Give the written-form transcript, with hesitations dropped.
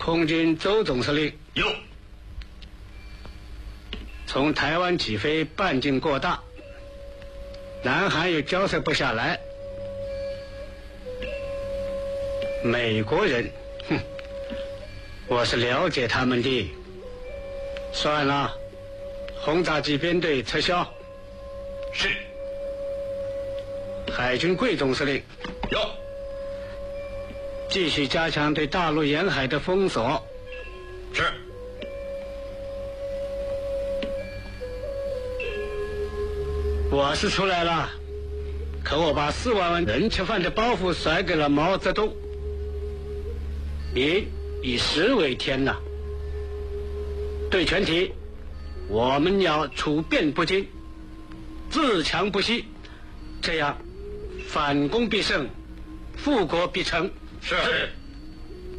空军周总司令。 有。 从台湾起飞，半径过大，南韩又交涉不下来。美国人，哼，我是了解他们的。算了，轰炸机编队撤销。 是。 海军贵总司令。 有。 继续加强对大陆沿海的封锁。 是。 我是出来了，可我把4万人吃饭的包袱甩给了毛泽东。民以食为天呐。对全体，我们要处变不惊，自强不息，这样反攻必胜，富国必成。 是。